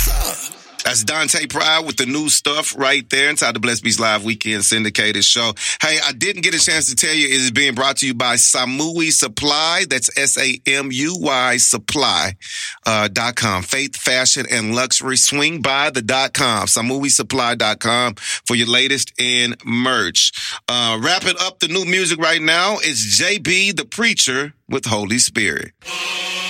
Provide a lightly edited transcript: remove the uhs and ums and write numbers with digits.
That's Dante Pride with the new stuff right there inside the Blessed Beats Live Weekend Syndicated Show. Hey, I didn't get a chance to tell you it is being brought to you by Samui Supply. That's SAMUY Supply.com. Faith, fashion, and luxury. Swing by the .com. SamuiSupply.com for your latest in merch. Wrapping up the new music right now is JB the Preacher with Holy Spirit.